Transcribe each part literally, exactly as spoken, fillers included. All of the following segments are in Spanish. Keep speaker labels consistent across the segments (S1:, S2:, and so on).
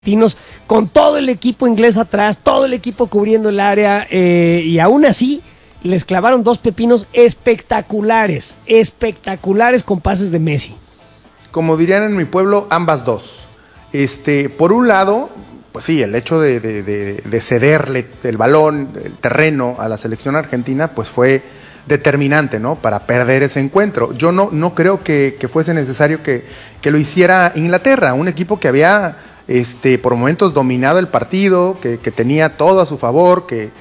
S1: argentinos, con todo el equipo inglés atrás, todo el equipo cubriendo el área, eh, y aún así les clavaron dos pepinos espectaculares, espectaculares con pases de Messi.
S2: Como dirían en mi pueblo, ambas dos. Este, por un lado, pues sí, el hecho de, de, de, de cederle el balón, el terreno a la selección argentina, pues fue determinante, ¿no? Para perder ese encuentro. Yo no, no creo que, que fuese necesario que, que lo hiciera Inglaterra, un equipo que había este, por momentos dominado el partido, que, que tenía todo a su favor, que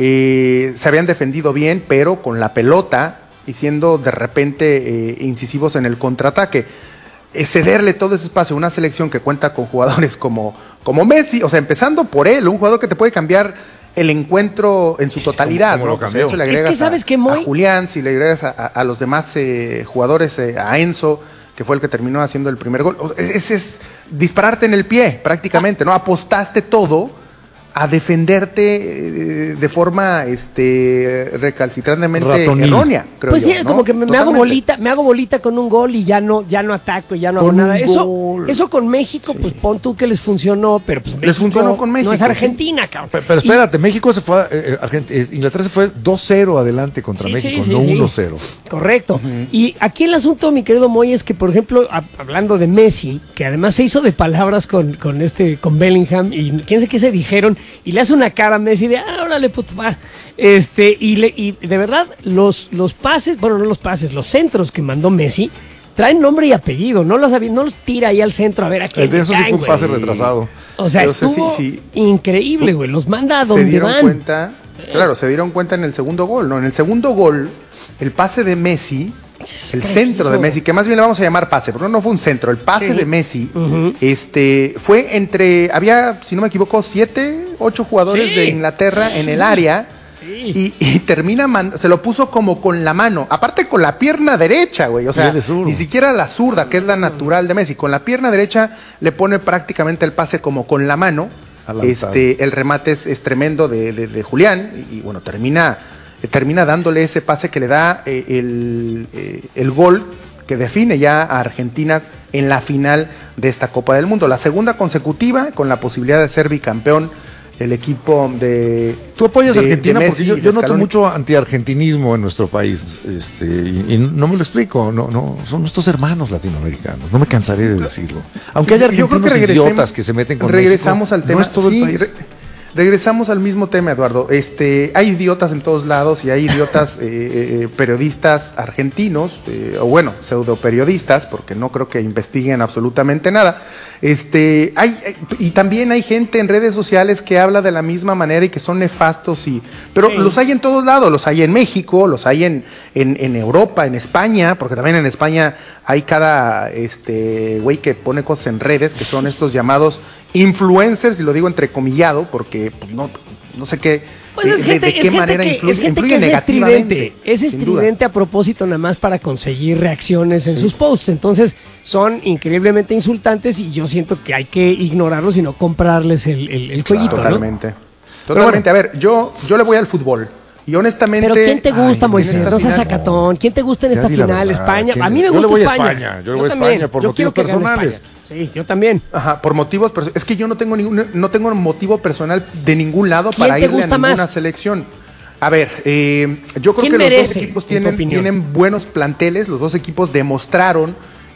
S2: eh, se habían defendido bien, pero con la pelota y siendo de repente eh, incisivos en el contraataque. Eh, cederle todo ese espacio a una selección que cuenta con jugadores como, como Messi, o sea, empezando por él, un jugador que te puede cambiar el encuentro en su totalidad, ¿no? Pues eso le agregas es que sabes a, que Moy... a Julián, si le agregas a, a, a los demás eh, jugadores, eh, a Enzo, que fue el que terminó haciendo el primer gol. Ese es dispararte en el pie, prácticamente, ¿no? Apostaste todo a defenderte eh, de forma este recalcitrantemente Ratonil. errónea, creo
S1: pues
S2: yo,
S1: sí,
S2: ¿no?
S1: como que me, me hago bolita, me hago bolita con un gol y ya no, ya no ataco, ya no hago nada. Eso, eso con México, sí. Pues pon tú que les funcionó, pero pues México
S2: les funcionó con México.
S1: No es Argentina, sí. Cabrón.
S3: Pero, pero espérate, y, México se fue, eh, eh, Inglaterra se fue dos cero adelante contra sí, México, sí, sí, no sí. uno cero.
S1: Correcto. Uh-huh. Y aquí el asunto, mi querido Moy, es que, por ejemplo, a, hablando de Messi, que además se hizo de palabras con, con este, con Bellingham, y quién sé qué se dijeron, y le hace una cara a Messi de, ah, órale, puto, va. Este, y, le, y de verdad, los, los pases, bueno, no los pases, los centros que mandó Messi, traen nombre y apellido, no los, no los tira ahí al centro a ver a quién.
S3: El de eso sí fue un pase retrasado.
S1: O sea, pero estuvo sí, sí. increíble, güey, los manda a donde
S2: se dieron
S1: van.
S2: Cuenta, claro, se dieron cuenta en el segundo gol, ¿no? En el segundo gol, el pase de Messi, el preciso. centro de Messi, que más bien le vamos a llamar pase, pero no fue un centro, el pase sí. de Messi, uh-huh. este, fue entre, había, si no me equivoco, siete, ocho jugadores sí. de Inglaterra sí. en el área, sí. y, y termina, man, se lo puso como con la mano, aparte con la pierna derecha, güey, o sea, ni siquiera la zurda, que es la natural de Messi, con la pierna derecha le pone prácticamente el pase como con la mano, este, el remate es, es tremendo de, de, de Julián, y, y bueno, termina... termina dándole ese pase que le da eh, el, eh, el gol que define ya a Argentina en la final de esta Copa del Mundo. La segunda consecutiva, con la posibilidad de ser bicampeón el equipo de...
S3: Tú apoyas a Argentina porque yo, yo noto mucho antiargentinismo en nuestro país, este, y, y no me lo explico, no, no, son nuestros hermanos latinoamericanos, no me cansaré de decirlo. Aunque haya argentinos yo creo que idiotas que se meten con
S2: regresamos México, al tema,
S3: no es todo
S2: sí,
S3: el país.
S2: Re- Regresamos al mismo tema, Eduardo. Este, hay idiotas en todos lados y hay idiotas eh, eh, periodistas argentinos, eh, o bueno, pseudo periodistas, porque no creo que investiguen absolutamente nada. Este, hay, y también hay gente en redes sociales que habla de la misma manera y que son nefastos, y, pero sí. los hay en todos lados, los hay en México, los hay en, en, en Europa, en España, porque también en España hay cada este güey que pone cosas en redes, que son estos llamados influencers, y lo digo entrecomillado porque pues, no, no sé qué,
S1: pues es
S2: de,
S1: gente,
S2: de qué
S1: es
S2: manera
S1: que,
S2: influye,
S1: es gente
S2: influye
S1: que es
S2: negativamente.
S1: Estridente, es estridente a propósito nada más para conseguir reacciones en sí. sus posts, entonces son increíblemente insultantes y yo siento que hay que ignorarlos y no comprarles el, el, el jueguito,
S2: claro, totalmente,
S1: ¿no?
S2: Totalmente, bueno. A ver, yo, yo le voy al fútbol. Y honestamente...
S1: Pero ¿quién te gusta, ay, Moisés? No seas
S2: final,
S1: sacatón. ¿Quién te gusta en esta final? España. A mí me
S3: yo
S1: gusta
S3: le voy
S1: España.
S3: A España. Yo le voy a España por
S1: yo
S3: motivos personales.
S1: Sí, yo también.
S2: Ajá, por motivos personales. Es que yo no tengo ningún, no tengo motivo personal de ningún lado para irle a ninguna más? selección. A ver, eh, yo creo que los dos equipos tienen, tienen buenos planteles. Los dos equipos demostraron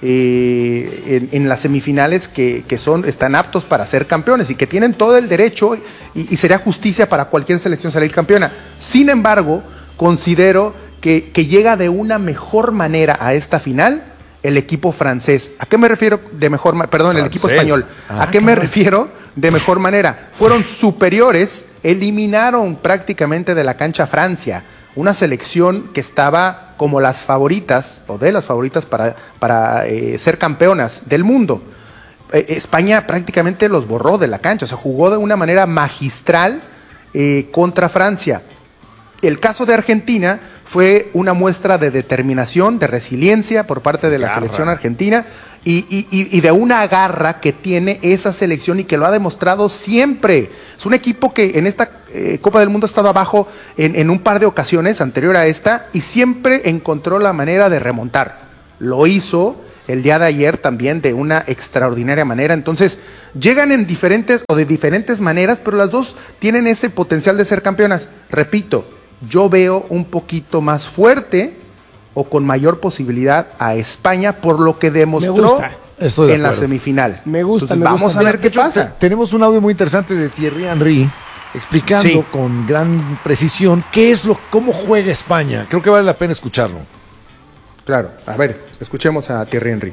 S2: eh, en, en las semifinales que, que son, están aptos para ser campeones y que tienen todo el derecho, y, y sería justicia para cualquier selección salir campeona. Sin embargo, considero que, que llega de una mejor manera a esta final el equipo francés. ¿A qué me refiero de mejor manera? Perdón, francés. El equipo español. Ah, ¿A qué me refiero de mejor manera? Fueron superiores, eliminaron prácticamente de la cancha a Francia, una selección que estaba como las favoritas, o de las favoritas para, para eh, ser campeonas del mundo. Eh, España prácticamente los borró de la cancha, o sea, jugó de una manera magistral eh, contra Francia. El caso de Argentina fue una muestra de determinación, de resiliencia por parte de la garra. selección argentina y, y, y de una garra que tiene esa selección y que lo ha demostrado siempre. Es un equipo que en esta eh, Copa del Mundo ha estado abajo en, en un par de ocasiones anterior a esta y siempre encontró la manera de remontar. Lo hizo el día de ayer también de una extraordinaria manera. Entonces, llegan en diferentes o de diferentes maneras, pero las dos tienen ese potencial de ser campeonas. Repito, yo veo un poquito más fuerte o con mayor posibilidad a España por lo que demostró de en la semifinal.
S1: Me gusta.
S2: Entonces,
S1: me
S2: vamos
S1: gusta.
S2: a ver qué pasa.
S3: Tenemos un audio muy interesante de Thierry Henry explicando sí. con gran precisión qué es lo, cómo juega España. Creo que vale la pena escucharlo.
S2: Claro, a ver, escuchemos a Thierry Henry.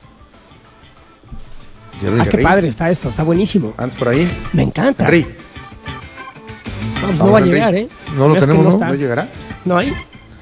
S1: Thierry ah, Henry. Qué padre está esto, está buenísimo.
S2: Antes por ahí.
S1: Me encanta.
S2: Henry.
S1: No, pues no va a Henry. llegar, ¿eh?
S3: No lo tenemos,
S2: no,
S3: ¿no?
S2: ¿No llegará?
S1: No hay.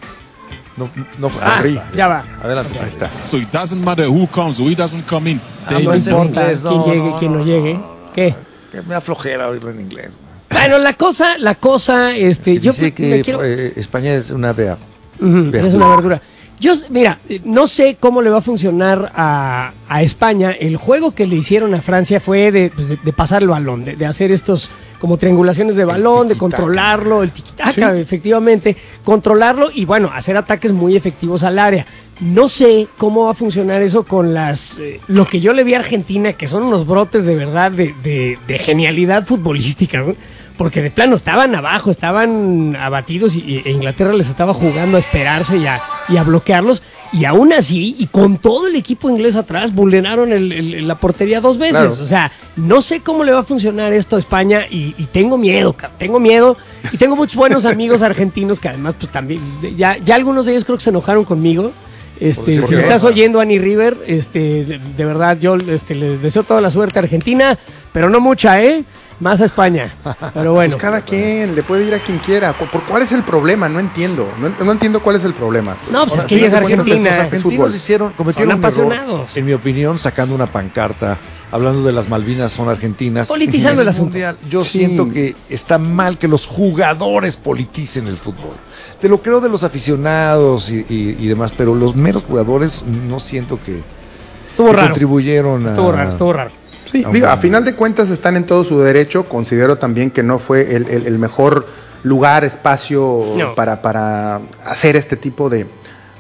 S3: No, no,
S1: ah, Henry. Ya va.
S3: Adelante.
S2: Ahí está.
S4: So it doesn't matter who comes or who doesn't come in.
S1: Ah, no importa quién no, llegue, quién no, no llegue. ¿Qué?
S3: Que me da flojera oírlo en inglés.
S1: Bueno, la cosa, la cosa, este, yo
S3: dice que quiero... eh, España es una vea.
S1: Uh-huh, es una verdura. Yo, mira, no sé cómo le va a funcionar a, a España. El juego que le hicieron a Francia fue de, pues de, de pasar el balón, de, de hacer estos como triangulaciones de balón, de controlarlo, el tiquitaca, sí. efectivamente, controlarlo y bueno, hacer ataques muy efectivos al área. No sé cómo va a funcionar eso con las eh, lo que yo le vi a Argentina, que son unos brotes de verdad de, de, de genialidad futbolística, ¿no? Porque de plano estaban abajo, estaban abatidos y, e Inglaterra les estaba jugando a esperarse y a, y a bloquearlos. Y aún así, y con todo el equipo inglés atrás, vulneraron el, el, la portería dos veces. Claro. O sea, no sé cómo le va a funcionar esto a España y, y tengo miedo, tengo miedo. Y tengo muchos buenos amigos argentinos que además, pues también, ya, ya algunos de ellos creo que se enojaron conmigo. Este, si me estás oyendo, Annie River, este, de, de verdad, yo este, le deseo toda la suerte a Argentina, pero no mucha, ¿eh? Más a España, pero bueno.
S2: Pues cada quien, le puede ir a quien quiera. ¿Por cuál es el problema? No entiendo. No, no entiendo cuál es el problema.
S1: No, pues Ahora, es que ella es Argentina.
S3: Los argentinos hicieron, cometieron
S1: son apasionados.
S3: Un error, en mi opinión, sacando una pancarta, hablando de las Malvinas son argentinas.
S1: Politizando el asunto. Mundial,
S3: yo sí. siento que está mal que los jugadores politicen el fútbol. Te lo creo de los aficionados y, y, y demás, pero los meros jugadores no siento que,
S1: estuvo
S3: que
S1: raro.
S3: contribuyeron a...
S1: Estuvo raro, estuvo raro.
S2: Sí, digo, a final de cuentas están en todo su derecho. Considero también que no fue el, el, el mejor lugar, espacio no. para, para hacer este tipo de,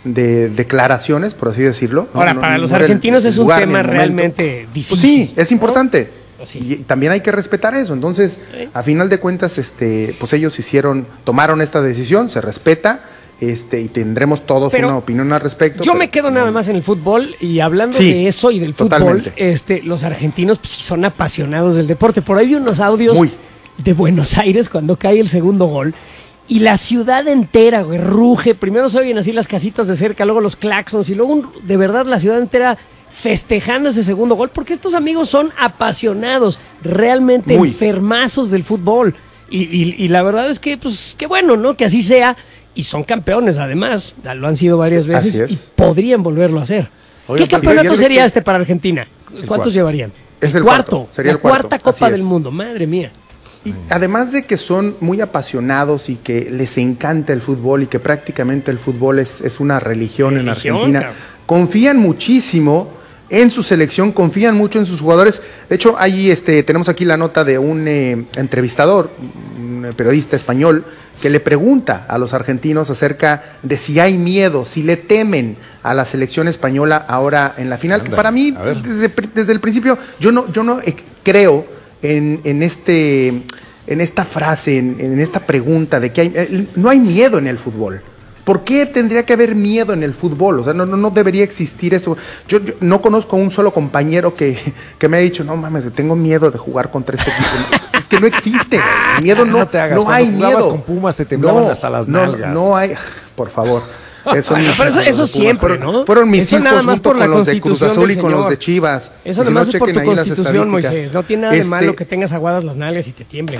S2: de declaraciones, por así decirlo.
S1: Ahora,
S2: no,
S1: para
S2: no,
S1: los
S2: no
S1: argentinos el, el es un tema realmente difícil.
S2: Pues sí, es importante.
S1: ¿no? Sí.
S2: Y también hay que respetar eso. Entonces, sí. a final de cuentas, este, pues ellos hicieron, tomaron esta decisión, se respeta. Este, y tendremos todos pero una opinión al respecto.
S1: Yo pero, me quedo nada más en el fútbol y hablando sí, de eso y del fútbol, totalmente. este, los argentinos pues, sí son apasionados del deporte. Por ahí vi unos audios Muy. de Buenos Aires cuando cae el segundo gol y la ciudad entera, güey, ruge. Primero se oyen así las casitas de cerca, luego los claxons y luego un, de verdad la ciudad entera festejando ese segundo gol porque estos amigos son apasionados, realmente Muy. enfermazos del fútbol. Y, y, y la verdad es que, pues, qué bueno, ¿no? Que así sea. Y son campeones, además, lo han sido varias veces y podrían volverlo a hacer. Oye, ¿qué campeonato sería que... este para Argentina? ¿Cuántos cuarto. llevarían?
S2: Es el, el cuarto, cuarto. Sería
S1: la
S2: el cuarto.
S1: cuarta Copa del Mundo, madre mía.
S2: Y además de que son muy apasionados y que les encanta el fútbol y que prácticamente el fútbol es, es una religión, religión en Argentina, claro. confían muchísimo en su selección, confían mucho en sus jugadores. De hecho, ahí este, tenemos aquí la nota de un eh, entrevistador, un periodista español, que le pregunta a los argentinos acerca de si hay miedo, si le temen a la selección española ahora en la final. Anda, que para mí, desde, desde el principio, yo no, yo no creo en, en, este, en esta frase, en, en esta pregunta de que hay, no hay miedo en el fútbol. ¿Por qué tendría que haber miedo en el fútbol? O sea, no, no, no debería existir eso. Yo, yo no conozco a un solo compañero que, que me ha dicho, no mames, tengo miedo de jugar contra este equipo. Es que no existe. El miedo no, no, te hagas. no hay miedo.
S3: Con Pumas te temblaban
S2: no,
S3: hasta las
S2: no,
S3: nalgas.
S2: No hay, por favor.
S1: Eso, bueno, pero eso, eso siempre,
S2: fueron,
S1: ¿no?
S2: Fueron mis
S1: eso
S2: hijos
S1: nada más
S2: junto
S1: por la
S2: con los de Cruz Azul y con los de Chivas.
S1: Eso nada más si no, es por tu constitución, Moisés. No tiene nada de este... malo que tengas aguadas las nalgas y te tiemblen.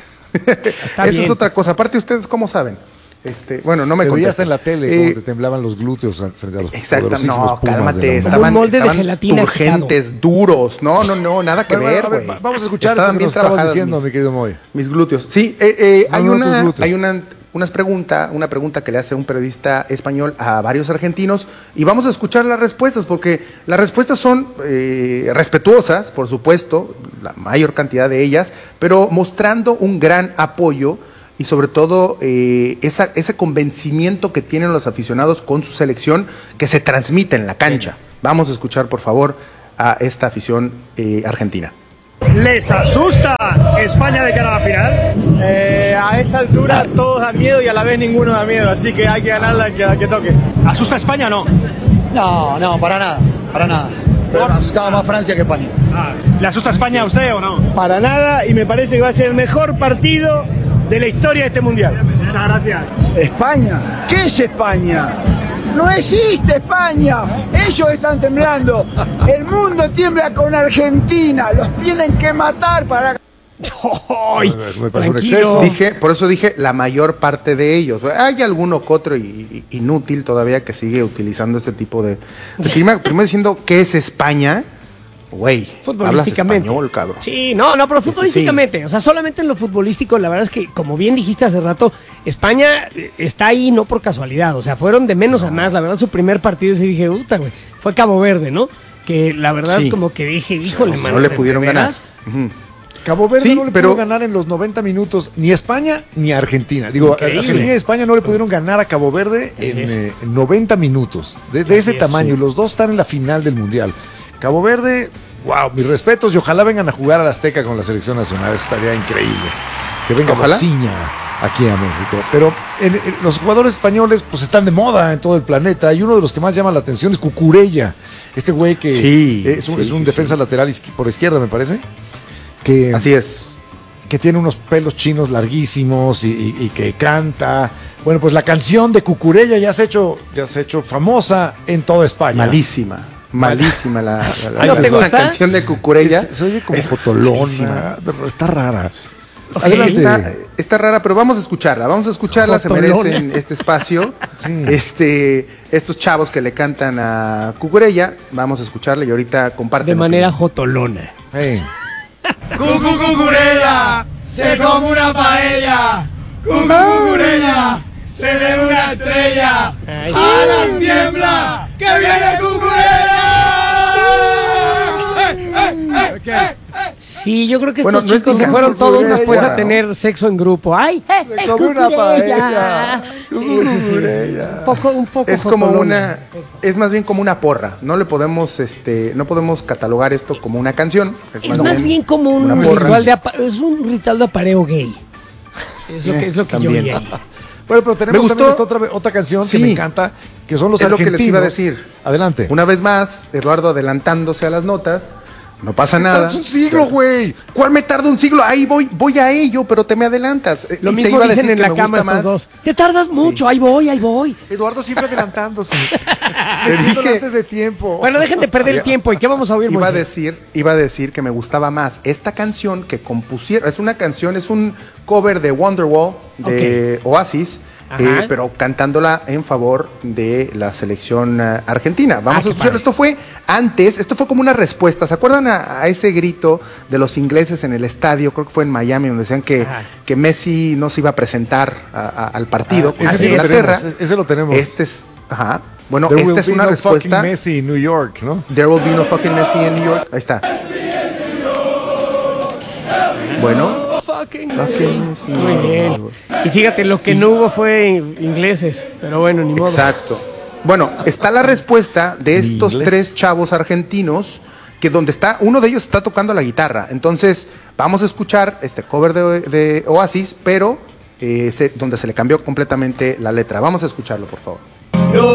S2: Eso bien. Es otra cosa. Aparte, ¿ustedes cómo saben? Este, bueno, no me
S3: contestan.
S2: Pero
S3: hasta en la tele, eh, como te temblaban los glúteos frente a los
S2: exactamente, no, cálmate, estaban,
S1: molde
S2: estaban
S1: de gelatina
S2: turgentes, agitado. duros, no, no, no, nada que
S3: bueno,
S2: ver,
S3: güey. Vamos a escuchar lo que nos estabas diciendo, mis, mi querido Moy.
S2: Mis glúteos, sí, eh, eh, no, hay, no, una, hay una, unas pregunta, una pregunta que le hace un periodista español a varios argentinos y vamos a escuchar las respuestas porque las respuestas son eh, respetuosas, por supuesto, la mayor cantidad de ellas, pero mostrando un gran apoyo y sobre todo eh, esa, ese convencimiento que tienen los aficionados con su selección que se transmite en la cancha. Sí. Vamos a escuchar, por favor, a esta afición eh, argentina.
S5: ¿Les asusta España de cara a la final?
S6: Eh, a esta altura todos dan miedo y a la vez ninguno da miedo, así que hay que ganarla que, que toque.
S5: ¿Asusta a España o no?
S6: No, no, para nada, para nada. Pero me asustaba más Francia que España.
S5: Ah, ¿le asusta a España a usted o no?
S6: Para nada, y me parece que va a ser el mejor partido de la historia de este mundial.
S5: Muchas gracias.
S6: ¿España? ¿Qué es España? No existe España. Ellos están temblando. El mundo tiembla con Argentina. Los tienen que matar para...
S2: ¡Ay! Me parece un exceso. Dije, por eso dije la mayor parte de ellos. Hay alguno que otro y, y, inútil todavía que sigue utilizando este tipo de... de primero, primero diciendo ¿qué es España? Güey, hablas español, cabrón.
S1: Sí, no, no, pero futbolísticamente, sí. O sea, solamente en lo futbolístico, la verdad es que, como bien dijiste hace rato, España está ahí no por casualidad, o sea, fueron de menos no. a más, la verdad, su primer partido, sí dije, puta, güey, fue Cabo Verde, ¿no? Que la verdad, sí. como que dije, híjole,
S2: sí, no le pudieron ganar. Uh-huh.
S3: Cabo Verde sí, no le pero... pudieron ganar en los noventa minutos ni España ni Argentina. Digo, Increíble. Argentina y España no le pudieron ganar a Cabo Verde en, eh, en noventa minutos, de, de ese tamaño, y los dos están en la final del Mundial. Cabo Verde, wow, mis respetos, y ojalá vengan a jugar al Azteca con la selección nacional, eso estaría increíble. Que venga Bociña aquí a México. Pero en, en, los jugadores españoles pues están de moda en todo el planeta, y uno de los que más llama la atención es Cucurella, este güey que
S2: sí,
S3: es un,
S2: sí,
S3: es un
S2: sí,
S3: defensa
S2: sí.
S3: lateral por izquierda, me parece. Que,
S2: Así es.
S3: Que tiene unos pelos chinos larguísimos y, y, y que canta. Bueno, pues la canción de Cucurella ya se ha hecho, ya se ha hecho famosa en toda España.
S2: Malísima. Malísima la, la,
S1: ¿No
S2: la,
S1: te
S2: la,
S1: gusta?
S2: la canción de Cucurella.
S3: Es, se oye como
S2: es
S3: fotolona, está rara.
S2: Sí, está, está rara, pero vamos a escucharla, vamos a escucharla, fotolona. Se merecen este espacio. Sí. Este, estos chavos que le cantan a Cucurella, vamos a escucharla y ahorita comparten.
S1: De manera jotolona.
S3: Hey.
S7: Cucu Cucurella, se come una paella. Cucu Cucurella, se ve una estrella. Ay. ¡A la tiembla! ¡Que viene Cucurella! ¡Eh, eh, eh, eh!
S1: Sí, yo creo que bueno, estos no chicos se fueron todos Cucurella, después a tener sexo en grupo. ¡Ay! Eh,
S3: eh, como una paella.
S1: Sí, sí, sí, sí. Un poco, un poco.
S2: Es como una, es más bien como una porra. No le podemos, este, no podemos catalogar esto como una canción.
S1: Es, es más, más bien, bien como un ritual de apa- es un ritual de apareo gay. Es lo que es lo que
S2: También.
S1: yo vi ahí.
S3: Bueno, pero tenemos me también esta otra, otra canción sí, que me encanta, que son los
S2: es
S3: argentinos.
S2: Es lo que les iba a decir.
S3: Adelante.
S2: Una vez más, Eduardo adelantándose a las notas. No pasa nada.
S3: Es un siglo, güey.
S2: ¿Cuál me tarda un siglo? Ahí voy, voy a ello, pero te me adelantas.
S1: Lo y mismo te iba dicen en la cama estos dos. Te tardas mucho, sí. ahí voy, ahí voy.
S3: Eduardo siempre adelantándose.
S2: Te dije
S3: antes de tiempo.
S1: Bueno, dejen de perder el tiempo. ¿Y qué vamos a oír,
S2: iba
S1: Moisés?
S2: a decir, iba a decir que me gustaba más esta canción que compusieron. Es una canción, es un cover de Wonderwall de okay. Oasis. Eh, pero cantándola en favor de la selección uh, argentina. Vamos ah, a escuchar, esto fue antes, esto fue como una respuesta. ¿Se acuerdan a, a ese grito de los ingleses en el estadio? Creo que fue en Miami, donde decían que, que Messi no se iba a presentar a, a, al partido
S3: ah, ese, Inglaterra. Lo ese lo tenemos.
S2: Este es, ajá. Bueno,
S3: There
S2: esta es una
S3: no
S2: respuesta.
S3: Messi in New York, ¿no?
S2: There will be no fucking Messi in New York. Ahí está. Bueno.
S1: Fucking Messi. Muy bien. Y fíjate, lo que no hubo fue ingleses, pero bueno, ni modo.
S2: Exacto. Bueno, está la respuesta de estos ¿Inglés? tres chavos argentinos, que donde está, uno de ellos está tocando la guitarra. Entonces, vamos a escuchar este cover de, de Oasis, pero eh, se, donde se le cambió completamente la letra. Vamos a escucharlo, por favor.